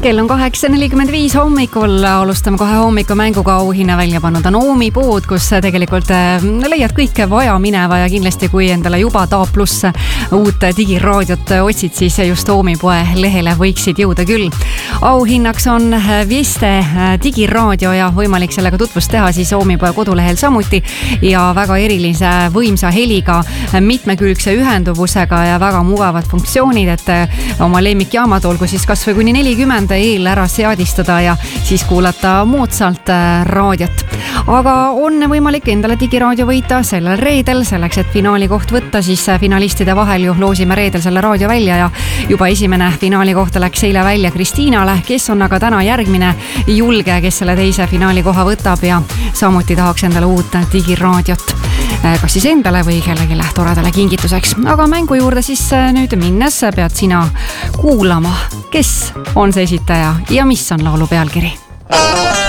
Kell on 8:45 hommikul, alustame kohe hommikumänguga. Auhinna välja pannud on Oomi pood, kus tegelikult leiad kõike vaja mineva ja kindlasti kui endale juba DAB+ uut digiraadiot otsid, siis just Oomi poe lehele võiksid jõuda küll. Auhinnaks on Vieste digiraadio ja võimalik sellega tutvust teha siis Oomi poe kodulehel samuti ja väga erilise võimsa heliga, mitmekülgse ühenduvusega ja väga mugavad funktsioonid, et oma lemmikjaamad olgu siis kas või kuni 40 eel ära seadistada ja siis kuulata moodsalt raadiot. Aga on võimalik endale digiraadio võita sellel reedel, selleks et finaali koht võtta, siis finalistide vahel ju loosime reedel selle raadio välja ja juba esimene finaali kohta läks eile välja Kristiinale, kes on aga täna järgmine julge, kes selle teise finaali koha võtab ja samuti tahaks endale uut digiraadiot. Kas siis endale või kellelegi toredale kingituseks. Aga mängu juurde siis nüüd minnes pead sina kuulama, kes on see esitaja ja mis on laulu pealkiri.